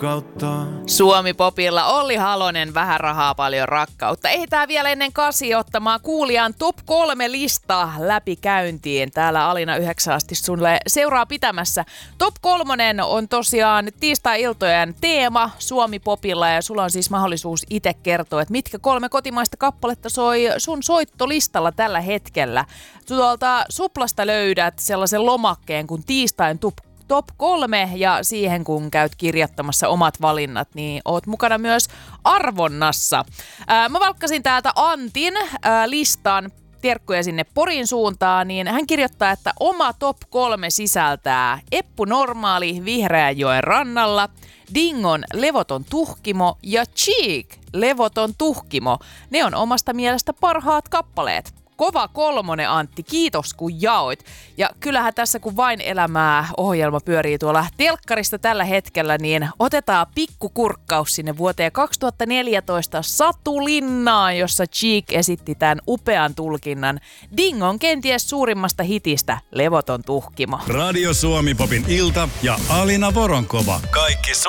Suomi-popilla Olli Halonen, vähän rahaa, paljon rakkautta. Ehditään vielä ennen 8 ottamaan kuulijan top 3 listaa läpi käyntiin. Täällä Alina 9 asti sulle seuraa pitämässä. Top 3 on tosiaan tiistai-iltojen teema Suomi-popilla ja sulla on siis mahdollisuus itse kertoa, että mitkä 3 kotimaista kappaletta soi sun soittolistalla tällä hetkellä. Tuolta Suplasta löydät sellaisen lomakkeen kuin tiistain Top 3 ja siihen kun käyt kirjoittamassa omat valinnat, niin oot mukana myös arvonnassa. Mä valkkasin täältä Antin listan, terkkuja sinne Porin suuntaan, niin hän kirjoittaa, että oma top 3 sisältää Eppu Normaali Vihreänjoen rannalla, Dingon Levoton tuhkimo ja Cheek Levoton tuhkimo. Ne on omasta mielestä parhaat kappaleet. Kova 3, Antti, kiitos kun jaoit. Ja kyllähän tässä kun Vain elämää -ohjelma pyörii tuolla telkkarista tällä hetkellä, niin otetaan pikkukurkkaus sinne vuoteen 2014 Satulinnaan, jossa Cheek esitti tämän upean tulkinnan Dingon kenties suurimmasta hitistä Levoton tuhkimo. Radio Suomi Popin ilta ja Alina Voronkova. Kaikki